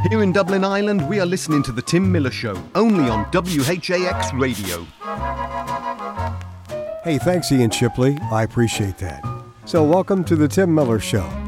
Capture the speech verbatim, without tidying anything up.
Here in Dublin, Ireland, we are listening to The Tim Miller Show, only on W H A X Radio. Hey, thanks, Ian Shipley. I appreciate that. So welcome to The Tim Miller Show.